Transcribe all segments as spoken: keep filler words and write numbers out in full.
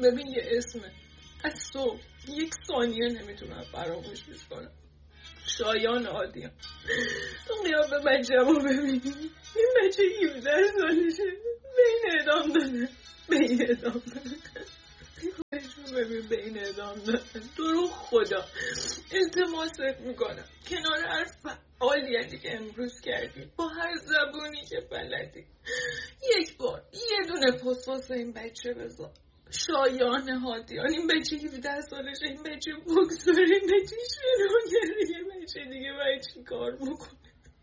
ببین یه اسمه از صبح یک ثانیه نمیتونم فراموشش کنم. شایان عادیان. تو قیافه بچه‌مو ببین، این بچه هفده سالشه، بین اعدام داده، بین اعدام داده، ببین بین اعدام داده. تو رو خدا التماست میکنم کنار هر فعالیتی که امروز کردی با هر زبونی که بلدی یک بار یه دونه پست واسه این بچه بذار. شایان هادیان، این بچه هفده سالشه، این بچه بوکسوره، این بچه شنوگره، یه بچه دیگه باید چی کار بکنه؟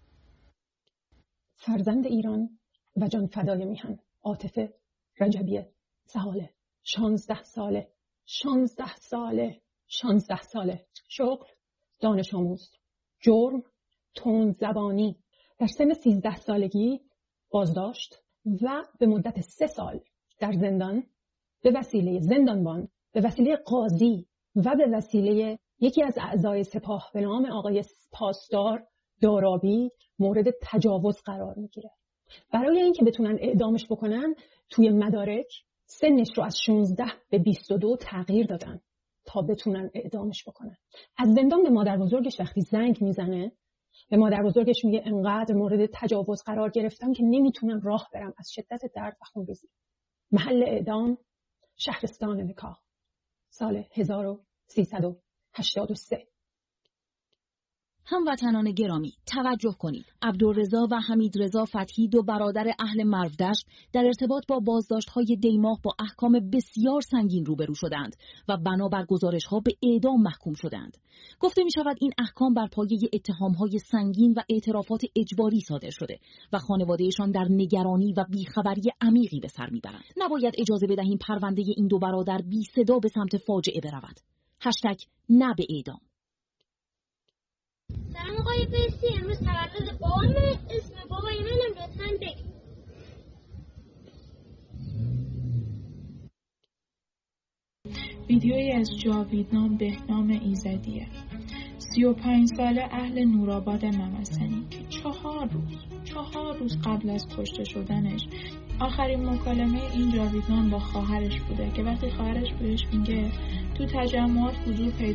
فرزند ایران و جان فدای میهن عاطفه رجبیه سهاله، شانزده ساله شانزده ساله شانزده ساله شغل دانش آموز، جرم تند زبانی، در سن سیزده سالگی بازداشت و به مدت سه سال در زندان به وسیله زندانبان، به وسیله قاضی و به وسیله یکی از اعضای سپاه به نام آقای پاسدار دارابی مورد تجاوز قرار میگیره. برای اینکه بتونن اعدامش بکنن توی مدارک سنش رو از شانزده به بیست و دو تغییر دادن تا بتونن اعدامش بکنن. از زندان به مادر بزرگش وقتی زنگ میزنه به مادر بزرگش میگه انقدر مورد تجاوز قرار گرفتم که نمیتونم راه برم از شدت درد و خونریزی. محل اعدام شهرستان نکاح، سال هزار و سیصد و هشتاد و سه. هموطنان گرامی توجه کنید. عبدالرضا و حمیدرضا فتحی، دو برادر اهل مرودشت، در ارتباط با بازداشت‌های دیماه با احکام بسیار سنگین روبرو شدند و بنابر گزارش‌ها به اعدام محکوم شدند. گفته می‌شود این احکام بر پایه اتهام‌های سنگین و اعترافات اجباری صادر شده و خانواده‌شان در نگرانی و بیخبری عمیقی به سر می‌برند. نباید اجازه بدهیم پرونده این دو برادر بی صدا به سمت فاجعه برود. هشتگ نه به اعدام. سلام آقای بیسی، امروز تولد بابامه، اسم بابای منم لطفاً بگید. ویدیویی از جاویدنام بهنام ایزدیه، سی و پنج ساله اهل نورآباد ممسنی که چهار روز چهار روز قبل از کشته شدنش آخرین مکالمه این جاویدنام با خواهرش بوده که وقتی خواهرش بهش میگه تو تجمعات حضور پیدا